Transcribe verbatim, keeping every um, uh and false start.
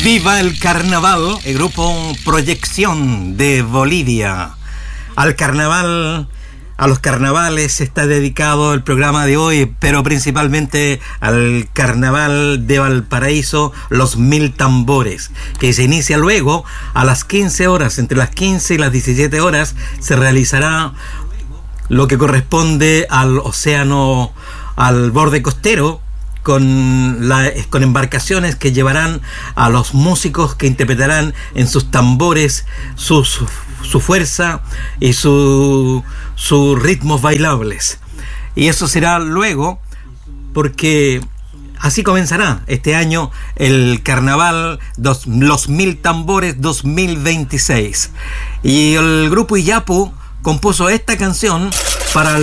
Viva el carnaval, el grupo Proyección de Bolivia. Al carnaval, a los carnavales está dedicado el programa de hoy, pero principalmente al carnaval de Valparaíso, los Mil Tambores, que se inicia luego a las quince horas, entre las quince y las diecisiete horas, se realizará lo que corresponde al océano, al borde costero, con, la, con embarcaciones que llevarán a los músicos que interpretarán en sus tambores sus, su fuerza y su, sus ritmos bailables. Y eso será luego, porque así comenzará este año el carnaval, dos, los Mil Tambores dos mil veintiséis. Y el grupo Iyapu compuso esta canción para el